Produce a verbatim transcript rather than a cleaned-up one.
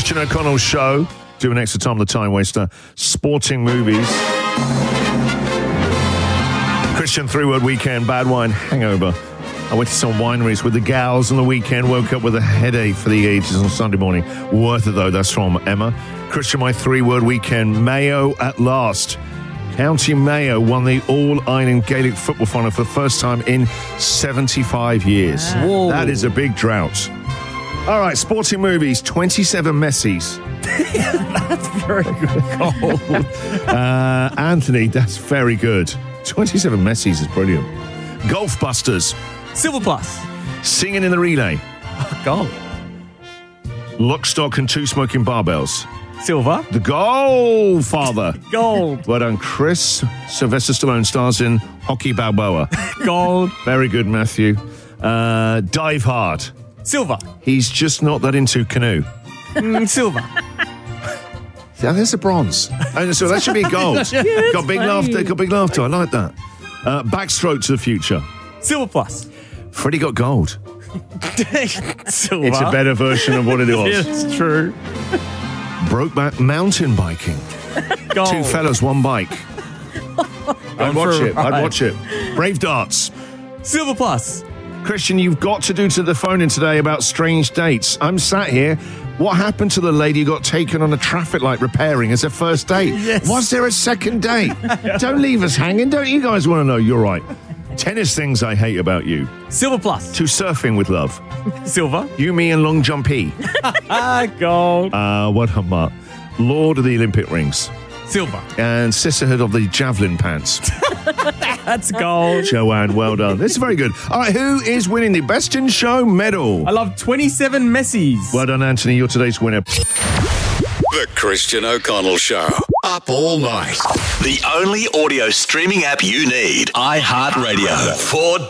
Christian O'Connell Show. Doing extra time, the time waster. Sporting movies. Christian three-word weekend, bad wine, hangover. I went to some wineries with the gals on the weekend, woke up with a headache for the ages on Sunday morning. Worth it, though. That's from Emma. Christian, my three-word weekend, Mayo at last. County Mayo won the All-Ireland Gaelic football final for the first time in seventy-five years. Whoa. That is a big drought. All right, sporting movies, twenty-seven Messis. That's very good. uh, Anthony, that's very good. twenty-seven Messis is brilliant. Golf Busters. Silver Plus. Singing in the Relay. Oh, gold. Lock, Stock and Two Smoking Barbells. Silver. The Godfather. Gold. Well done, Chris. Sylvester Stallone stars in Hockey Balboa. Gold. Very good, Matthew. Uh, Dive Hard. Silver. He's just not that into canoe. Mm, silver. Yeah, there's a bronze. And so that should be gold. Yeah, got big funny. laughter. Got big laughter. I like that. Uh, Backstroke to the Future. Silver Plus. Freddie got gold. Silver. It's a better version of what it was. Yeah, it's true. Brokeback Mountain Biking. Gold. Two fellas, one bike. I'd watch for a it. I'd ride. watch it. Brave Darts. Silver Plus. Christian, you've got to do to the phone in today about strange dates. I'm sat here. What happened to the lady who got taken on a traffic light repairing as a first date? Yes. Was there a second date? Don't leave us hanging. Don't you guys want to know? You're right. Tennis things I hate about you. Silver Plus. To surfing with love. Silver. You, me, and long jumpy. Ah, gold. Uh, what a mutt. Lord of the Olympic rings. Silver. And sisterhood of the javelin pants. That's gold. Joanne, well done. This is very good. All right, who is winning the Best in Show medal? I love twenty-seven Messis. Well done, Anthony. You're today's winner. The Christian O'Connell Show. Up all night. The only audio streaming app you need. iHeartRadio. For